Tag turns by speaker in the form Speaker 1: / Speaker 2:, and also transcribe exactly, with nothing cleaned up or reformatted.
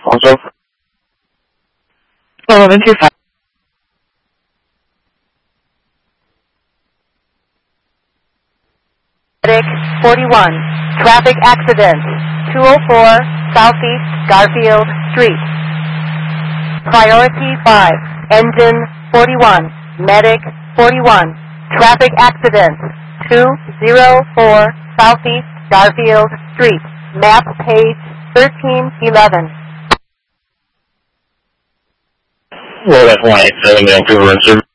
Speaker 1: 黄州。哦，文具法。
Speaker 2: forty-one, traffic accident, two oh four Southeast Garfield Street. Priority five, engine forty-one, medic forty-one, traffic accident, two oh four Southeast Garfield Street, map page thirteen eleven.
Speaker 1: 我来通话，这个没有对人是。